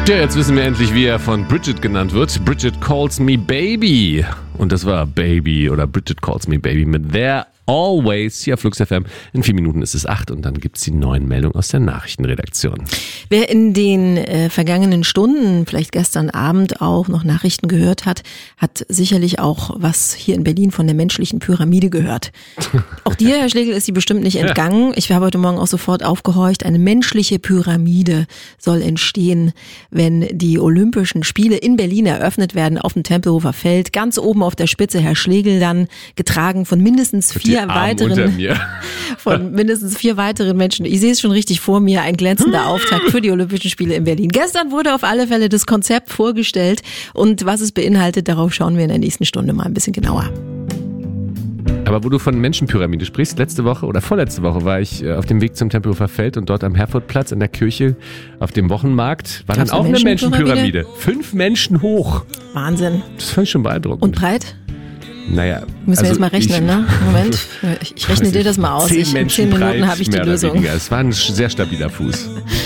Ja, jetzt wissen wir endlich, wie er von Bridget genannt wird. Bridget Calls Me Baby. Und das war Baby oder Bridget Calls Me Baby mit There Always hier auf Flux FM. In 4 Minuten ist es 8 und dann gibt's die neuen Meldungen aus der Nachrichtenredaktion. Wer in den vergangenen Stunden, vielleicht gestern Abend auch noch Nachrichten gehört hat, hat sicherlich auch was hier in Berlin von der menschlichen Pyramide gehört. Auch dir, Herr Schlegel, ist sie bestimmt nicht entgangen. Ich habe heute Morgen auch sofort aufgehorcht. Eine menschliche Pyramide soll entstehen, wenn die Olympischen Spiele in Berlin eröffnet werden auf dem Tempelhofer Feld. Ganz oben auf der Spitze Herr Schlegel dann, getragen von mindestens vier weiteren Menschen. Ich sehe es schon richtig vor mir, ein glänzender Auftakt für die Olympischen Spiele in Berlin. Gestern wurde auf alle Fälle das Konzept vorgestellt und was es beinhaltet, darauf schauen wir in der nächsten Stunde mal ein bisschen genauer. Aber wo du von Menschenpyramide sprichst, letzte Woche oder vorletzte Woche war ich auf dem Weg zum Tempelhofer Feld und dort am Herfordplatz in der Kirche auf dem Wochenmarkt war dann auch eine Menschenpyramide. 5 Menschen hoch. Wahnsinn. Das fand ich schon beeindruckend. Und breit? Naja. Müssen wir jetzt mal rechnen, ne? Moment. Ich rechne dir das mal aus. 10 In 10 Minuten habe ich die Lösung. Es war ein sehr stabiler Fuß.